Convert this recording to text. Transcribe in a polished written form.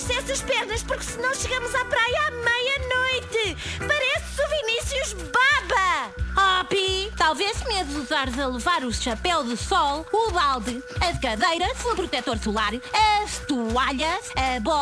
enrijecer as pernas, porque senão chegamos à praia à meia-noite. Parece o Vinícius Baba. Oh, Pi, talvez medo de usares a levar o chapéu de sol, o balde, as cadeiras, o protetor solar, as toalhas, a bola